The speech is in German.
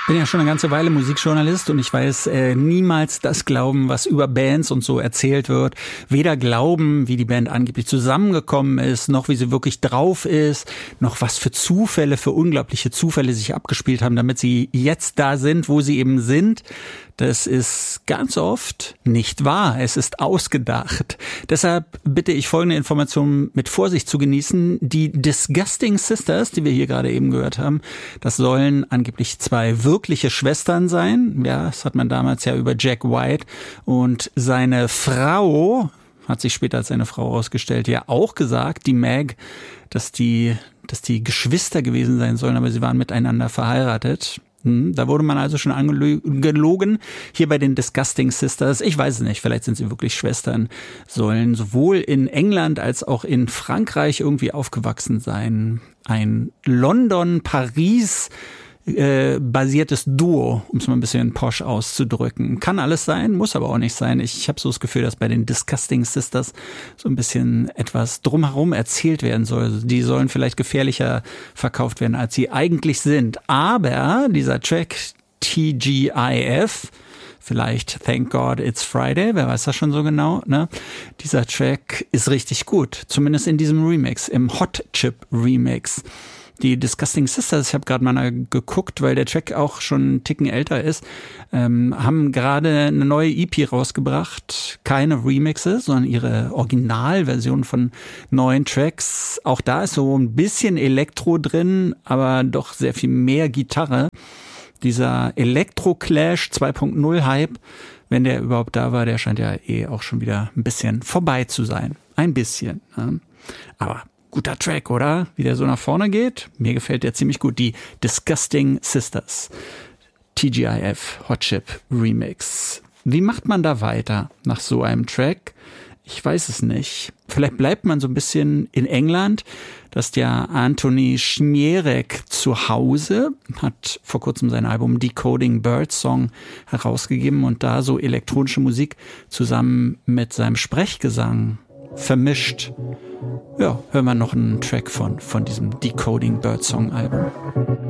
bin ja schon eine ganze Weile Musikjournalist und ich weiß niemals das glauben, was über Bands und so erzählt wird. Weder glauben, wie die Band angeblich zusammengekommen ist, noch wie sie wirklich drauf ist, noch was für Zufälle, für unglaubliche Zufälle sich abgespielt haben, damit sie jetzt da sind, wo sie eben sind. Das ist ganz oft nicht wahr. Es ist ausgedacht. Deshalb bitte ich folgende Informationen mit Vorsicht zu genießen. Die Disgusting Sisters, die wir hier gerade eben gehört haben, das sollen angeblich zwei wirkliche Schwestern sein. Ja, das hat man damals ja über Jack White und seine Frau, hat sich später als seine Frau herausgestellt, ja auch gesagt, die Meg, dass die Geschwister gewesen sein sollen, aber sie waren miteinander verheiratet. Da wurde man also schon angelogen. Hier bei den Disgusting Sisters, ich weiß es nicht, vielleicht sind sie wirklich Schwestern, sollen sowohl in England als auch in Frankreich irgendwie aufgewachsen sein. Ein London-Paris basiertes Duo, um es mal ein bisschen posch auszudrücken. Kann alles sein, muss aber auch nicht sein. Ich habe so das Gefühl, dass bei den Disgusting Sisters so ein bisschen etwas drumherum erzählt werden soll. Also die sollen vielleicht gefährlicher verkauft werden, als sie eigentlich sind. Aber dieser Track TGIF, vielleicht Thank God It's Friday, wer weiß das schon so genau, ne? Dieser Track ist richtig gut, zumindest in diesem Remix, im Hot Chip Remix. Die Disgusting Sisters, ich habe gerade mal geguckt, weil der Track auch schon einen Ticken älter ist, haben gerade eine neue EP rausgebracht. Keine Remixes, sondern ihre Originalversion von neuen Tracks. Auch da ist so ein bisschen Elektro drin, aber doch sehr viel mehr Gitarre. Dieser Elektro-Clash 2.0 Hype, wenn der überhaupt da war, der scheint ja auch schon wieder ein bisschen vorbei zu sein. Ein bisschen. Ja. Aber guter Track, oder? Wie der so nach vorne geht. Mir gefällt der ziemlich gut. Die Disgusting Sisters. TGIF Hot Chip Remix. Wie macht man da weiter nach so einem Track? Ich weiß es nicht. Vielleicht bleibt man so ein bisschen in England. Das ist ja Anthony Schmierek zu Hause, hat vor kurzem sein Album Decoding Birdsong herausgegeben und da so elektronische Musik zusammen mit seinem Sprechgesang vermischt. Ja, hören wir noch einen Track von diesem Decoding Birdsong Album.